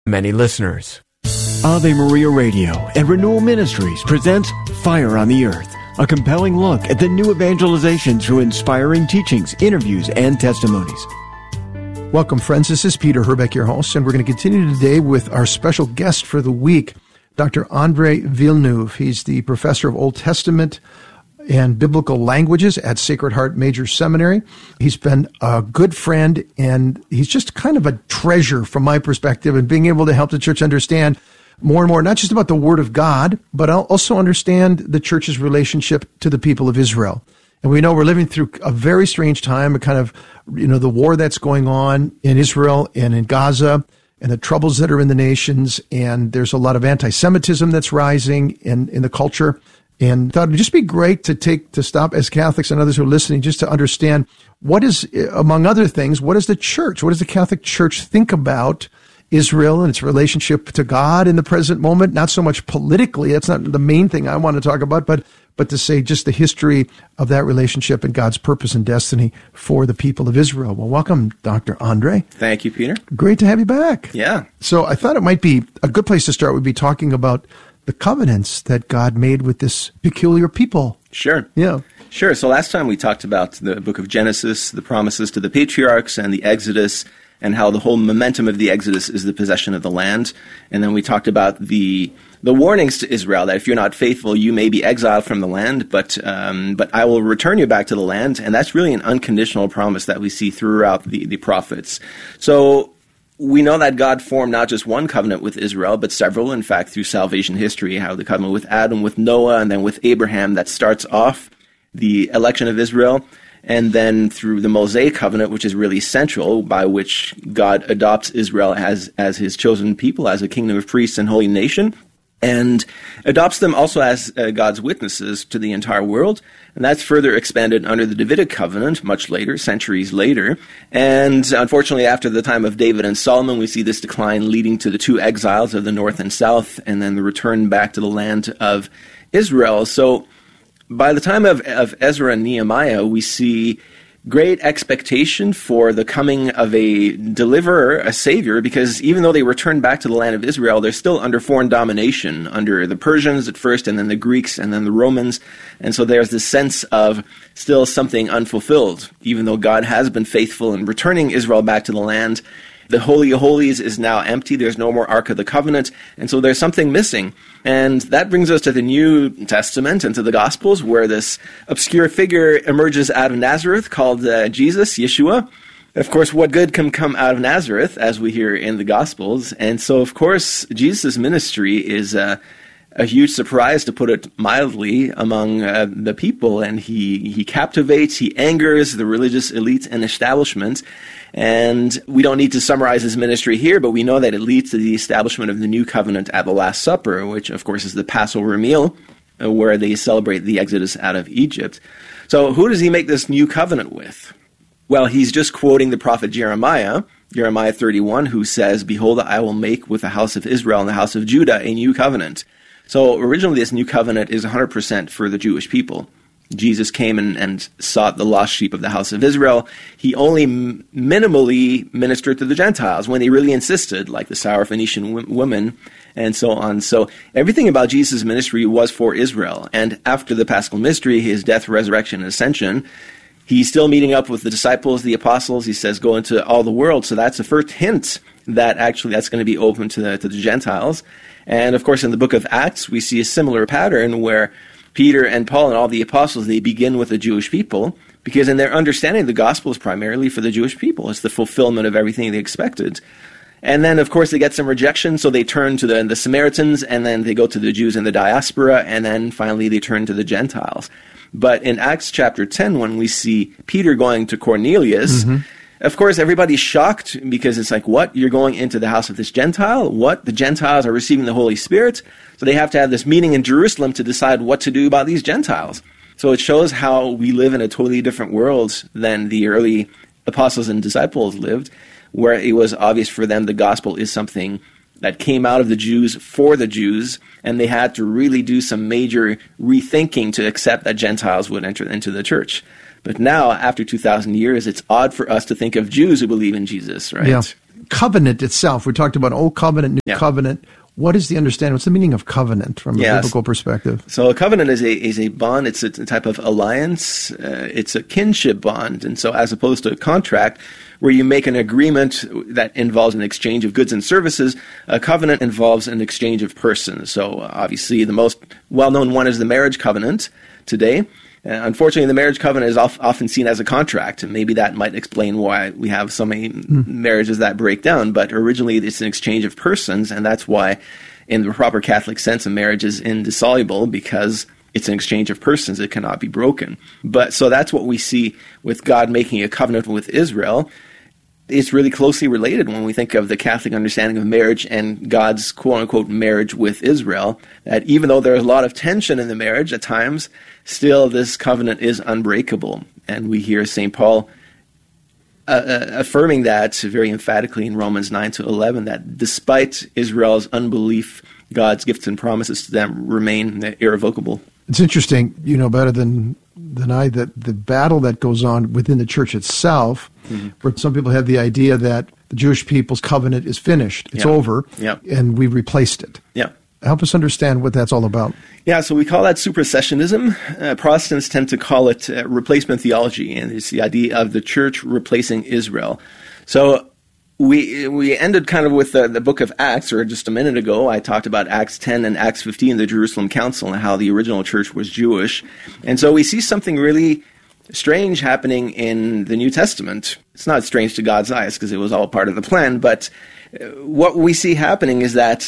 many listeners. Ave Maria Radio and Renewal Ministries presents Fire on the Earth, a compelling look at the new evangelization through inspiring teachings, interviews, and testimonies. Welcome, friends. This is Peter Herbeck, your host, and we're going to continue today with our special guest for the week, Dr. Andre Villeneuve. He's the professor of Old Testament and biblical languages at Sacred Heart Major Seminary. He's been a good friend, and he's just kind of a treasure from my perspective, and being able to help the church understand more and more, not just about the Word of God, but also understand the church's relationship to the people of Israel. And we know we're living through a very strange time, a kind of, the war that's going on in Israel and in Gaza, and the troubles that are in the nations, and there's a lot of anti-Semitism that's rising in the culture. And thought it'd just be great to stop as Catholics and others who are listening, just to understand what is, among other things, what does the Catholic Church think about Israel and its relationship to God in the present moment? Not so much politically, that's not the main thing I want to talk about, but to say just the history of that relationship and God's purpose and destiny for the people of Israel. Well, welcome, Dr. Andre. Thank you, Peter. Great to have you back. Yeah. So I thought it might be a good place to start would be talking about the covenants that God made with this peculiar people. Sure. Yeah. Sure. So last time we talked about the book of Genesis, the promises to the patriarchs, and the Exodus, and how the whole momentum of the Exodus is the possession of the land. And then we talked about the warnings to Israel that if you're not faithful, you may be exiled from the land, but I will return you back to the land. And that's really an unconditional promise that we see throughout the prophets. So we know that God formed not just one covenant with Israel, but several, in fact, through salvation history, how the covenant with Adam, with Noah, and then with Abraham that starts off the election of Israel, and then through the Mosaic covenant, which is really central, by which God adopts Israel as his chosen people, as a kingdom of priests and holy nation, and adopts them also as God's witnesses to the entire world. And that's further expanded under the Davidic covenant much later, centuries later. And unfortunately, after the time of David and Solomon, we see this decline leading to the two exiles of the north and south, and then the return back to the land of Israel. So by the time of Ezra and Nehemiah, we see great expectation for the coming of a deliverer, a savior, because even though they returned back to the land of Israel, they're still under foreign domination, under the Persians at first, and then the Greeks, and then the Romans. And so there's this sense of still something unfulfilled, even though God has been faithful in returning Israel back to the land. The Holy of Holies is now empty. There's no more Ark of the Covenant. And so there's something missing. And that brings us to the New Testament and to the Gospels, where this obscure figure emerges out of Nazareth called Jesus, Yeshua. Of course, what good can come out of Nazareth, as we hear in the Gospels? And so, of course, Jesus' ministry is a huge surprise, to put it mildly, among the people. And he captivates, he angers the religious elite and establishment. And we don't need to summarize his ministry here, but we know that it leads to the establishment of the new covenant at the Last Supper, which, of course, is the Passover meal, where they celebrate the Exodus out of Egypt. So who does he make this new covenant with? Well, he's just quoting the prophet Jeremiah 31, who says, "Behold, I will make with the house of Israel and the house of Judah a new covenant." So originally this new covenant is 100% for the Jewish people. Jesus came and sought the lost sheep of the house of Israel. He only minimally ministered to the Gentiles when they really insisted, like the Syrophoenician woman and so on. So everything about Jesus' ministry was for Israel. And after the Paschal mystery, his death, resurrection, and ascension, he's still meeting up with the disciples, the apostles. He says, go into all the world. So that's the first hint that actually that's going to be open to the Gentiles. And of course, in the book of Acts, we see a similar pattern where Peter and Paul and all the apostles, they begin with the Jewish people, because in their understanding, the gospel is primarily for the Jewish people. It's the fulfillment of everything they expected. And then, of course, they get some rejection, so they turn to the Samaritans, and then they go to the Jews in the diaspora, and then finally they turn to the Gentiles. But in Acts chapter 10, when we see Peter going to Cornelius, of course, everybody's shocked, because it's like, what? You're going into the house of this Gentile? What? The Gentiles are receiving the Holy Spirit? So they have to have this meeting in Jerusalem to decide what to do about these Gentiles. So it shows how we live in a totally different world than the early apostles and disciples lived, where it was obvious for them the gospel is something that came out of the Jews for the Jews, and they had to really do some major rethinking to accept that Gentiles would enter into the church. But now, after 2,000 years, it's odd for us to think of Jews who believe in Jesus, right? covenant itself, we talked about Old Covenant, New Covenant. What is the understanding? What's the meaning of covenant from a biblical perspective? So a covenant is a bond. It's a type of alliance. It's a kinship bond. And so as opposed to a contract where you make an agreement that involves an exchange of goods and services, a covenant involves an exchange of persons. So obviously the most well-known one is the marriage covenant today. Unfortunately, the marriage covenant is often seen as a contract, and maybe that might explain why we have so many marriages that break down. But originally, it's an exchange of persons, and that's why, in the proper Catholic sense, a marriage is indissoluble, because it's an exchange of persons. It cannot be broken. But so that's what we see with God making a covenant with Israel. It's really closely related when we think of the Catholic understanding of marriage and God's quote-unquote marriage with Israel, that even though there's a lot of tension in the marriage at times, still this covenant is unbreakable. And we hear St. Paul affirming that very emphatically in Romans 9-11, that despite Israel's unbelief, God's gifts and promises to them remain irrevocable. It's interesting, you know better than I, that the battle that goes on within the church itself, where some people have the idea that the Jewish people's covenant is finished, it's over, and we've replaced it. Help us understand what that's all about. So we call that supersessionism. Protestants tend to call it replacement theology, and it's the idea of the church replacing Israel. So we ended kind of with the book of Acts, or just a minute ago, I talked about Acts 10 and Acts 15, the Jerusalem Council, and how the original church was Jewish. And so we see something really strange happening in the New Testament. It's not strange to God's eyes, because it was all part of the plan, but what we see happening is that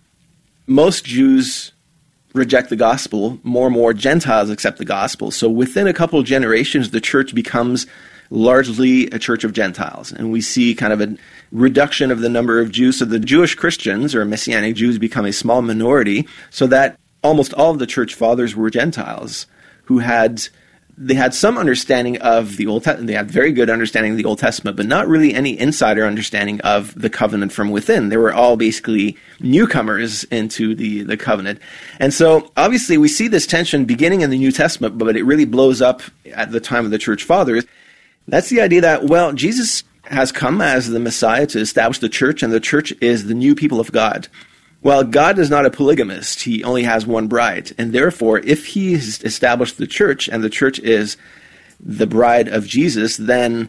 most Jews reject the gospel, more and more Gentiles accept the gospel. So within a couple of generations, the church becomes largely a church of Gentiles. And we see kind of a reduction of the number of Jews. So the Jewish Christians, or Messianic Jews, become a small minority, so that almost all of the church fathers were Gentiles who had some understanding of the Old Testament. They had very good understanding of the Old Testament, but not really any insider understanding of the covenant from within. They were all basically newcomers into the covenant. And so obviously we see this tension beginning in the New Testament, but it really blows up at the time of the church fathers. That's the idea that, well, Jesus has come as the Messiah to establish the church, and the church is the new people of God. Well, God is not a polygamist. He only has one bride. And therefore, if he has established the church, and the church is the bride of Jesus, then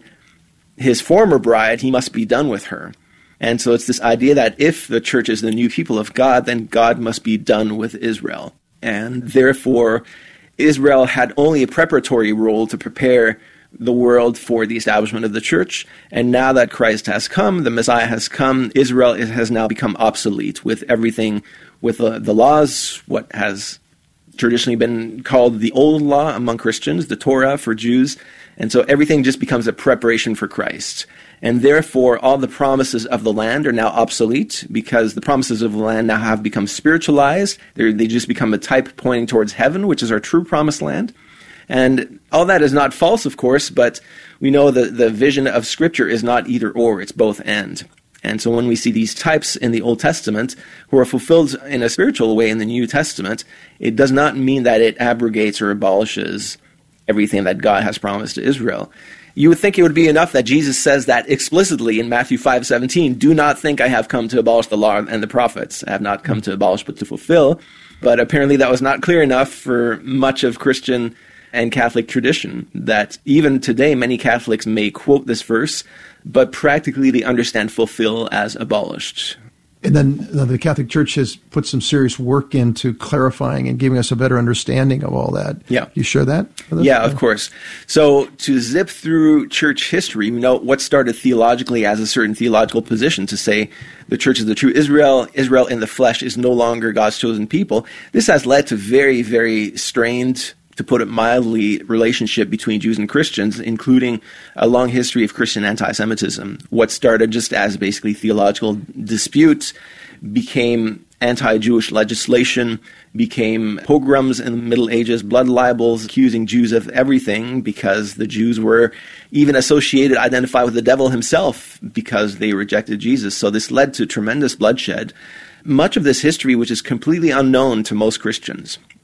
his former bride, he must be done with her. And so it's this idea that if the church is the new people of God, then God must be done with Israel. And therefore, Israel had only a preparatory role to prepare the world for the establishment of the church. And now that Christ has come, the Messiah has come, Israel has now become obsolete with everything, with the laws, what has traditionally been called the old law among Christians, the Torah for Jews. And so everything just becomes a preparation for Christ. And therefore, all the promises of the land are now obsolete, because the promises of the land now have become spiritualized. They just become a type pointing towards heaven, which is our true promised land. And all that is not false, of course, but we know that the vision of Scripture is not either or, it's both and. And so when we see these types in the Old Testament who are fulfilled in a spiritual way in the New Testament, it does not mean that it abrogates or abolishes everything that God has promised to Israel. You would think it would be enough that Jesus says that explicitly in Matthew 5:17, do not think I have come to abolish the law and the prophets. I have not come to abolish but to fulfill. But apparently that was not clear enough for much of Christian and Catholic tradition, that even today many Catholics may quote this verse, but practically they understand fulfill as abolished. And then the Catholic Church has put some serious work into clarifying and giving us a better understanding of all that. Yeah. You share that with us? Yeah, of course. So to zip through church history, we know what started theologically as a certain theological position to say the church is the true Israel. Israel in the flesh is no longer God's chosen people. This has led to very, very strained, to put it mildly, relationship between Jews and Christians, including a long history of Christian anti-Semitism. What started just as basically theological disputes became anti-Jewish legislation, became pogroms in the Middle Ages, blood libels, accusing Jews of everything because the Jews were even identified with the devil himself because they rejected Jesus. So this led to tremendous bloodshed. Much of this history, which is completely unknown to most Christians.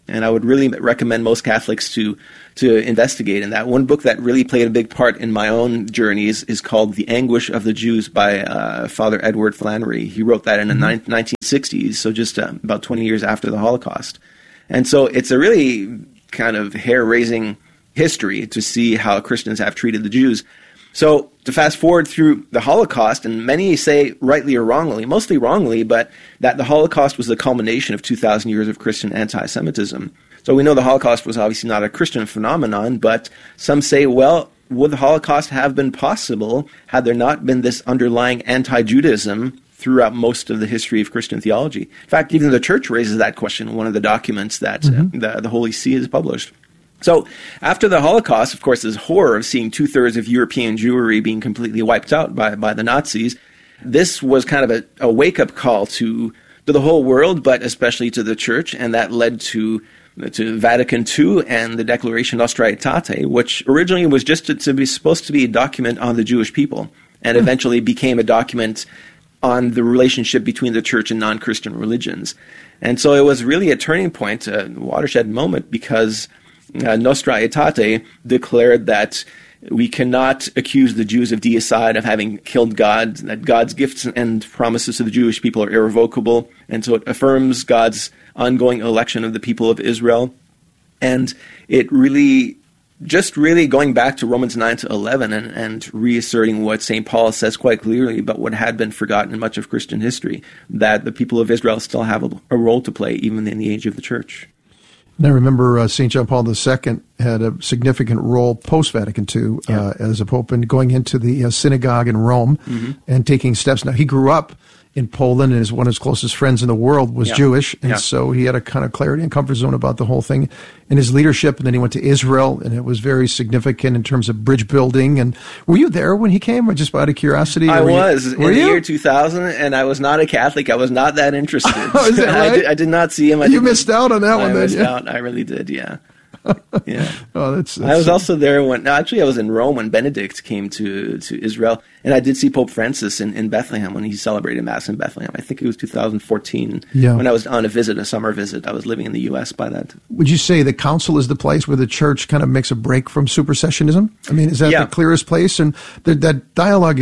And I would really recommend most Catholics to investigate in that. One book that really played a big part in my own journeys is called The Anguish of the Jews by Father Edward Flannery. He wrote that in the 1960s, so just about 20 years after the Holocaust. And so it's a really kind of hair-raising history to see how Christians have treated the Jews. So to fast forward through the Holocaust, and many say rightly or wrongly, mostly wrongly, but that the Holocaust was the culmination of 2,000 years of Christian anti-Semitism. So we know the Holocaust was obviously not a Christian phenomenon, but some say, well, would the Holocaust have been possible had there not been this underlying anti-Judaism throughout most of the history of Christian theology? In fact, even the Church raises that question in one of the documents that the Holy See has published. So after the Holocaust, of course, this horror of seeing 2/3 of European Jewry being completely wiped out by the Nazis, this was kind of a wake-up call to the whole world, but especially to the Church, and that led to Vatican II and the Declaration Nostra Aetate, which originally was just supposed to be a document on the Jewish people, and eventually became a document on the relationship between the Church and non-Christian religions. And so it was really a turning point, a watershed moment, because Nostra Aetate declared that we cannot accuse the Jews of deicide, of having killed God, that God's gifts and promises to the Jewish people are irrevocable. And so it affirms God's ongoing election of the people of Israel. And it really, just really going back to Romans 9-11 and reasserting what St. Paul says quite clearly about what had been forgotten in much of Christian history, that the people of Israel still have a role to play even in the age of the Church. And I remember St. John Paul II had a significant role post-Vatican II as a pope, and going into the synagogue in Rome and taking steps. Now, he grew up in Poland, and one of his closest friends in the world was Jewish, and so he had a kind of clarity and comfort zone about the whole thing in his leadership. And then he went to Israel, and it was very significant in terms of bridge building. And were you there when he came, or just out of curiosity? I was in the year 2000, and I was not a Catholic. I was not that interested. Oh, is that right? I did not see him. You missed out on that one. I missed out. I really did. Yeah. Yeah. Oh, that's I was also there when, actually I was in Rome when Benedict came to Israel, and I did see Pope Francis in Bethlehem when he celebrated Mass in Bethlehem. I think it was 2014 when I was on a summer visit. I was living in the U.S. by that. Would you say the council is the place where the Church kind of makes a break from supersessionism? I mean, is that the clearest place? And that dialogue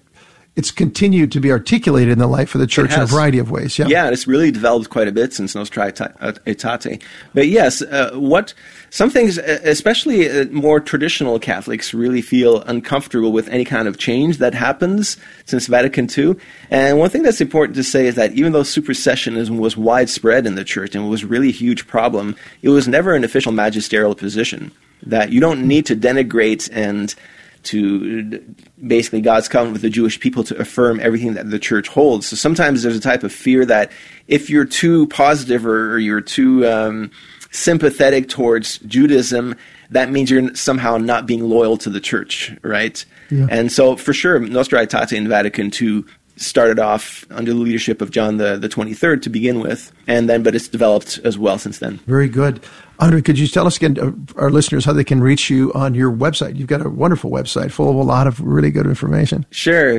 it's continued to be articulated in the life of the Church in a variety of ways. Yeah, it's really developed quite a bit since Nostra Aetate. But yes, some things, especially more traditional Catholics, really feel uncomfortable with any kind of change that happens since Vatican II. And one thing that's important to say is that even though supersessionism was widespread in the Church and was really a huge problem, it was never an official magisterial position. That you don't need to denigrate and to basically God's covenant with the Jewish people to affirm everything that the Church holds. So sometimes there's a type of fear that if you're too positive or you're too sympathetic towards Judaism, that means you're somehow not being loyal to the Church, right? Yeah. And so for sure, Nostra Aetate in Vatican II started off under the leadership of John the 23rd to begin with, but it's developed as well since then. Very good. Andre, could you tell us again, our listeners, how they can reach you on your website? You've got a wonderful website full of a lot of really good information. Sure.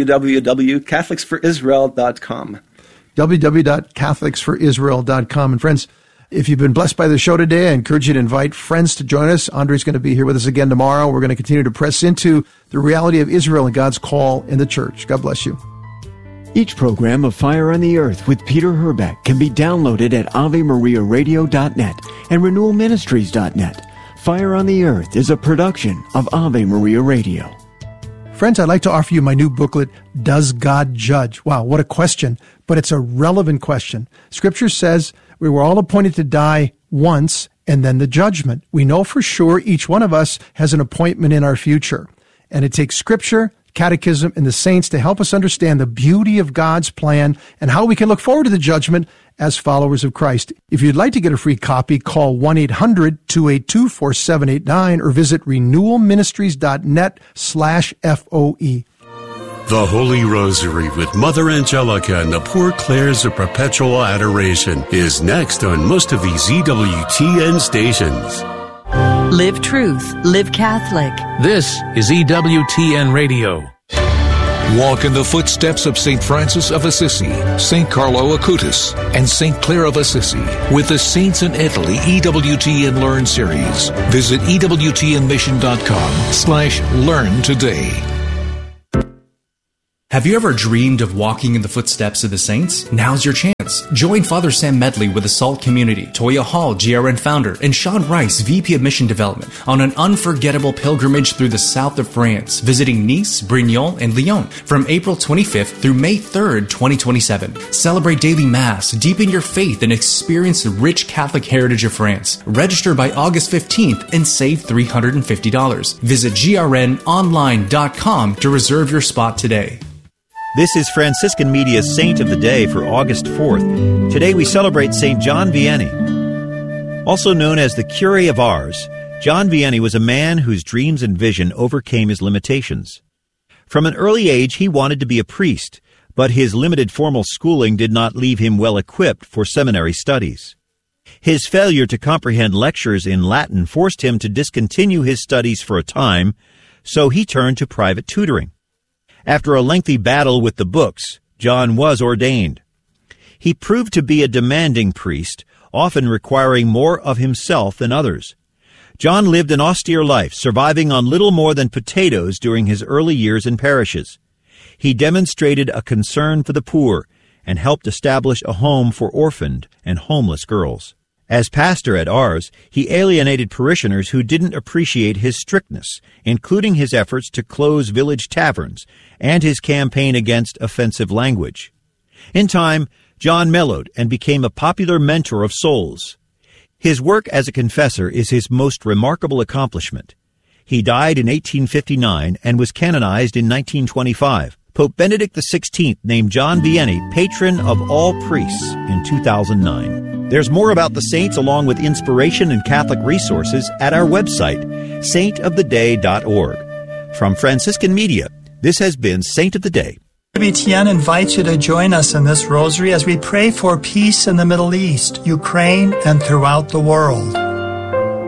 www.catholicsforisrael.com. www.catholicsforisrael.com. And friends, if you've been blessed by the show today, I encourage you to invite friends to join us. Andre's going to be here with us again tomorrow. We're going to continue to press into the reality of Israel and God's call in the Church. God bless you. Each program of Fire on the Earth with Peter Herbeck can be downloaded at AveMariaRadio.net and RenewalMinistries.net. Fire on the Earth is a production of Ave Maria Radio. Friends, I'd like to offer you my new booklet, Does God Judge? Wow, what a question, but it's a relevant question. Scripture says we were all appointed to die once and then the judgment. We know for sure each one of us has an appointment in our future. And it takes Scripture, Catechism, and the saints to help us understand the beauty of God's plan and how we can look forward to the judgment as followers of Christ. If you'd like to get a free copy, call 1-800-282-4789 or visit renewalministries.net/FOE. The Holy Rosary with Mother Angelica and the Poor Clares of Perpetual Adoration is next on most of these EWTN stations. Live truth, live Catholic. This is EWTN Radio. Walk in the footsteps of St. Francis of Assisi, St. Carlo Acutis, and St. Clare of Assisi with the Saints in Italy EWTN Learn series. Visit EWTNmission.com/learn today. Have you ever dreamed of walking in the footsteps of the saints? Now's your chance. Join Father Sam Medley with the SALT community, Toya Hall, GRN founder, and Sean Rice, VP of Mission Development, on an unforgettable pilgrimage through the south of France, visiting Nice, Brignoles, and Lyon from April 25th through May 3rd, 2027. Celebrate daily Mass, deepen your faith, and experience the rich Catholic heritage of France. Register by August 15th and save $350. Visit grnonline.com to reserve your spot today. This is Franciscan Media's Saint of the Day for August 4th. Today we celebrate St. John Vianney. Also known as the Curé of Ars, John Vianney was a man whose dreams and vision overcame his limitations. From an early age, he wanted to be a priest, but his limited formal schooling did not leave him well equipped for seminary studies. His failure to comprehend lectures in Latin forced him to discontinue his studies for a time, so he turned to private tutoring. After a lengthy battle with the books, John was ordained. He proved to be a demanding priest, often requiring more of himself than others. John lived an austere life, surviving on little more than potatoes during his early years in parishes. He demonstrated a concern for the poor and helped establish a home for orphaned and homeless girls. As pastor at Ars, he alienated parishioners who didn't appreciate his strictness, including his efforts to close village taverns and his campaign against offensive language. In time, John mellowed and became a popular mentor of souls. His work as a confessor is his most remarkable accomplishment. He died in 1859 and was canonized in 1925. Pope Benedict XVI named John Vianney patron of all priests in 2009. There's more about the saints along with inspiration and Catholic resources at our website, saintoftheday.org. From Franciscan Media, this has been Saint of the Day. EWTN invites you to join us in this rosary as we pray for peace in the Middle East, Ukraine, and throughout the world.